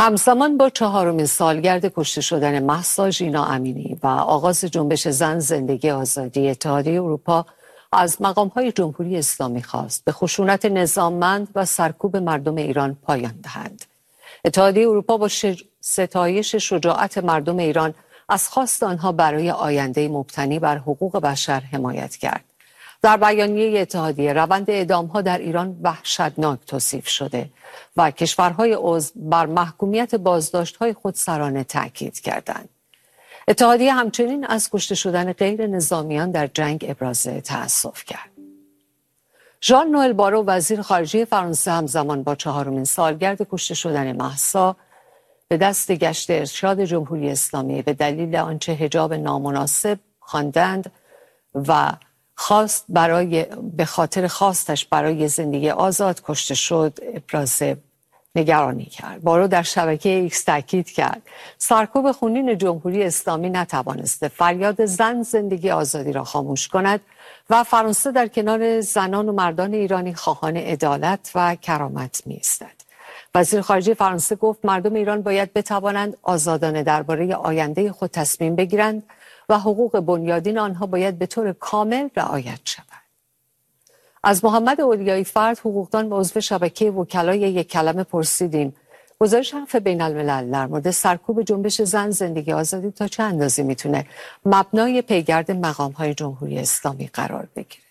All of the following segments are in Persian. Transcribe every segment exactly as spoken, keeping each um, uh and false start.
همزمان با چهارمین سالگرد کشته شدن مهسا ژینا امینی و آغاز جنبش زن زندگی آزادی، اتحادیه اروپا از مقام‌های جمهوری اسلامی خواست به خشونت نظاممند و سرکوب مردم ایران پایان دهند. اتحادیه اروپا با ستایش شجاعت مردم ایران از خواست آنها برای آینده مبتنی بر حقوق بشر حمایت کرد. در بیانیه اتحادیه روند اعدام‌ها در ایران وحشتناک توصیف شده و کشورهای عضو بر محکومیت بازداشت‌های خودسرانه تاکید کردند. اتحادیه همچنین از کشته شدن غیر نظامیان در جنگ ابراز تأسف کرد. ژان نوئل بارو وزیر خارجه فرانسه همزمان با چهارمین سالگرد کشته شدن مهسا به دست گشت ارشاد جمهوری اسلامی به دلیل آنچه حجاب نامناسب خواندند و خواست برای به خاطر خواستش برای زندگی آزاد کشته شد ابراز نگرانی کرد. بارو در شبکه ایکس تاکید کرد سرکوب خونین جمهوری اسلامی نتوانسته فریاد زن زندگی آزادی را خاموش کند و فرانسه در کنار زنان و مردان ایرانی خواهان عدالت و کرامت می‌ایستد. وزیر خارجه فرانسه گفت مردم ایران باید بتوانند آزادانه درباره آینده خود تصمیم بگیرند و حقوق بنیادین آنها باید به طور کامل رعایت شود. از محمد اولیایی فرد حقوقدان و عضو شبکه وکلای یک کلمه پرسیدیم گزارش حرف بین الملل در مورد سرکوب جنبش زن زندگی آزادی تا چه اندازه میتونه مبنای پیگرد مقام‌های جمهوری اسلامی قرار بگیره.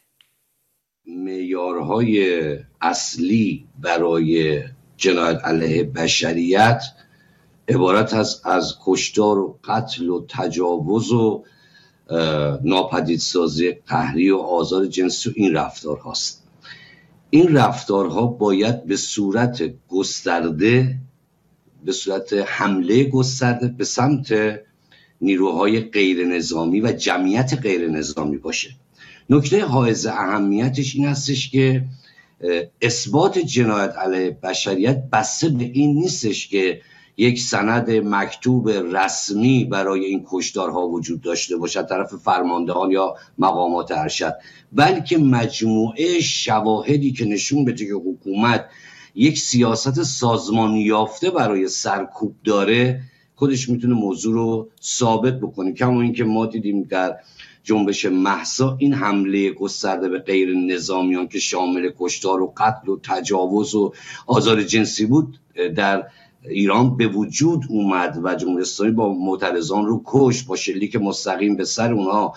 معیارهای اصلی برای جنایت علیه بشریت عبارت است از کشتار و قتل و تجاوز و ناپدیدسازی قهری و آزار جنسی و این رفتار هاست. این رفتارها باید به صورت گسترده به صورت حمله گسترده به سمت نیروهای غیر نظامی و جمعیت غیر نظامی باشه. نکته حائز اهمیتش این هستش که اثبات جنایت علیه بشریت بسته به این نیستش که یک سند مکتوب رسمی برای این کشتارها وجود داشته باشد طرف فرماندهان یا مقامات ارشد، بلکه مجموعه شواهدی که نشون بده که حکومت یک سیاست سازمان یافته برای سرکوب داره خودش میتونه موضوع رو ثابت بکنه. کما اینکه ما دیدیم در جنبش مهسا این حمله گسترده به غیر نظامیان که شامل کشتار و قتل و تجاوز و آزار جنسی بود در ایران به وجود اومد و جمهوری اسلامی با معترضان رو کش، با شلیک مستقیم به سر اونها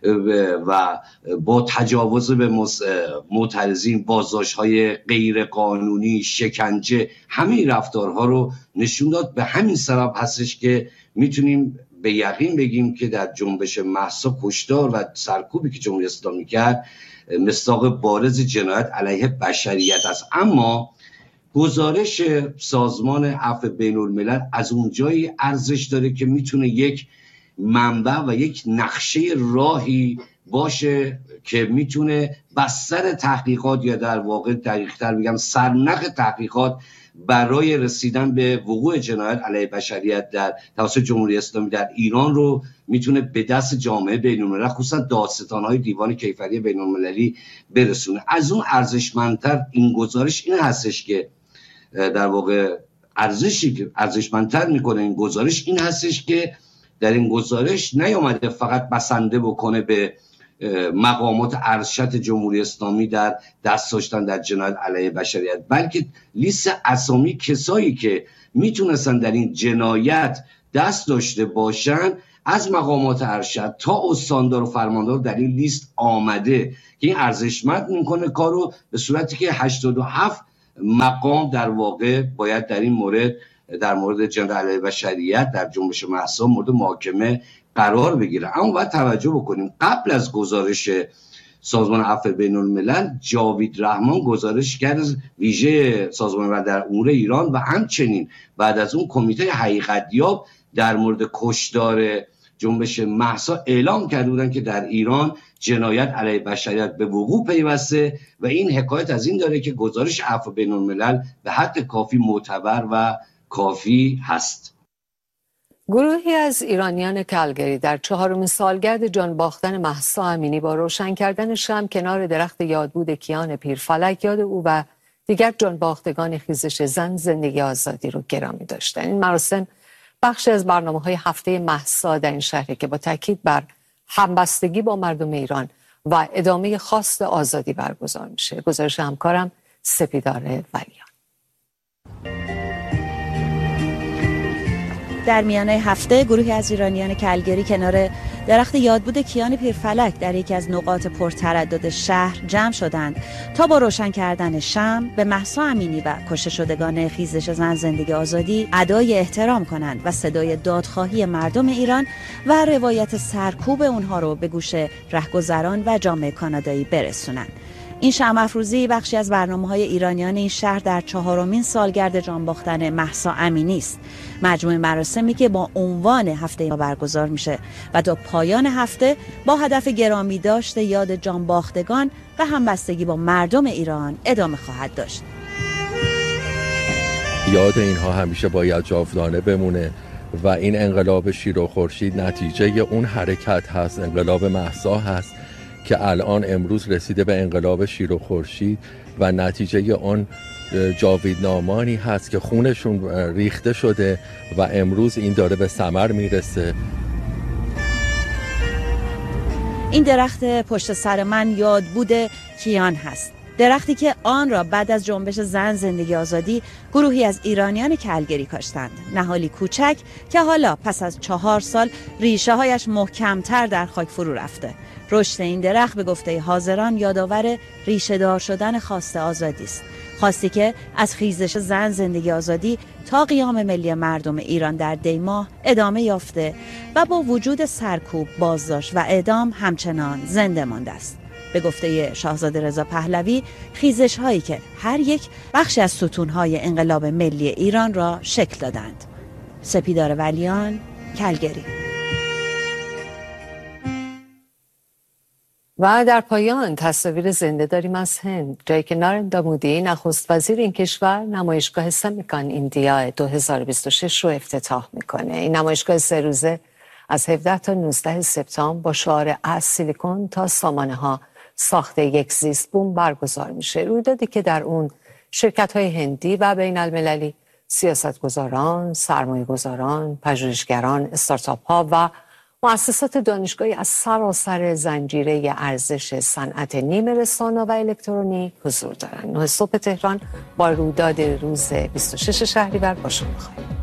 و با تجاوز به معترضین، بازداشت‌های غیر قانونی، شکنجه، همه این رفتارها رو نشون داد. به همین سبب هستش که میتونیم به یقین بگیم که در جنبش مهسا کشتار و سرکوبی که جمهوری اسلامی کرد مصداق بارز جنایت علیه بشریت است. اما گزارش سازمان عفو بین الملل از اونجایی ارزش داره که میتونه یک منبع و یک نقشه راهی باشه که میتونه بستر تحقیقات یا در واقع دقیق‌تر بگم سرنخ تحقیقات برای رسیدن به وقوع جنایت علیه بشریت در توسط جمهوری اسلامی در ایران رو میتونه به دست جامعه بین الملل خصوصا دادستان‌های دیوان کیفری بین المللی برسونه. از اون ارزشمندتر این گزارش این هستش که در واقع ارزشی که ارزشمندتر میکنه این گزارش این هستش که در این گزارش نیامده فقط بسنده بکنه به مقامات ارشد جمهوری اسلامی در دست داشتن در جنایت علیه بشریت، بلکه لیست اسامی کسایی که میتونستن در این جنایت دست داشته باشن از مقامات ارشد تا استاندار و فرماندار در این لیست آمده که این ارزشمند میکنه کارو، به صورتی که هشتاد و هفت مقام در واقع باید در این مورد در مورد جنایت علیه بشریت در جنبش مهسا مورد محاکمه قرار بگیره. اما باید توجه بکنیم قبل از گزارش سازمان عفو بین الملل جاوید رحمان گزارشگر ویژه سازمان ملل در امور ایران و همچنین بعد از اون کمیته حقیقتیاب در مورد کشتار جنبش مهسا اعلام کرده بودن که در ایران جنایت علیه بشریت به وقوع پیوسته و این حکایت از این داره که گزارش عفو بین الملل به حد کافی معتبر و کافی هست. گروهی از ایرانیان کلگری در چهارمین سالگرد جان باختن مهسا امینی با روشن کردن شمع کنار درخت یادبود کیان پیرفلک یاد او و دیگر جانباختگان خیزش زن زندگی آزادی رو گرامی داشتن. این مراسم بخشی از برنامه‌های هفته مهسا در این شهر که با تاکید بر همبستگی با مردم ایران و ادامه خواست آزادی برگزار میشه. گزارش همکارم سپیدار ولیان. در میانه هفته گروهی از ایرانیان کلگری کنار درخت یادبود کیان پیرفلک در یکی از نقاط پرتردد شهر جمع شدند تا با روشن کردن شمع به مهسا امینی و کشته شدگان خیزش زن زندگی آزادی ادای احترام کنند و صدای دادخواهی مردم ایران و روایت سرکوب اونها رو به گوش رهگذران و جامعه کانادایی برسونند. این شمع افروزی بخشی از برنامه‌های ایرانیان این شهر در چهارمین سالگرد جانباختن مهسا امینی است. مجموعه مراسمی که با عنوان هفته ما برگزار میشه و تا پایان هفته با هدف گرامی داشت یاد جانباختگان و همبستگی با مردم ایران ادامه خواهد داشت. یاد اینها همیشه باید جاودانه بمونه و این انقلاب شیر و خورشید نتیجه اون حرکت هست، انقلاب مهسا هست که الان امروز رسیده به انقلاب شیر و خورشید و نتیجه آن جاویدنامانی هست که خونشون ریخته شده و امروز این داره به ثمر میرسه. این درخت پشت سر من یادبود کیان هست، درختی که آن را بعد از جنبش زن زندگی آزادی گروهی از ایرانیان کلگری کاشتند. نهالی کوچک که حالا پس از چهار سال ریشه هایش محکمتر در خاک فرو رفته. رشد این درخت به گفته حاضران یادآور ریشه دار شدن خواست آزادی است، خواستی که از خیزش زن زندگی آزادی تا قیام ملی مردم ایران در دی ماه ادامه یافته و با وجود سرکوب، بازداشت و اعدام همچنان زنده مانده است. به گفته شاهزاده رضا پهلوی، خیزش هایی که هر یک بخشی از ستون های انقلاب ملی ایران را شکل دادند. سپیدار ولیان، کلگری. و در پایان تصاویر زنده داریم از هند، جایی که نارندرا مودی نخست وزیر این کشور نمایشگاه سمیکان ایندیا دو هزار و بیست و شش رو افتتاح میکنه. این نمایشگاه سه روزه از هفده تا نوزده سپتامبر با شعار از سیلیکون تا سامانه ها ساخت یک زیست بوم برگزار میشه. رویدادی که در اون شرکت های هندی و بین المللی، سیاستگزاران، سرمایه گذاران، پژوهشگران، استارتاپ ها و مؤسسات دانشگاهی از سراسر زنجیره ارزش صنعت نیمه رسانه و الکترونیک حضور دارند. نه صبح تهران با رویداد روز بیست و شش شهریور با شما خواهیم.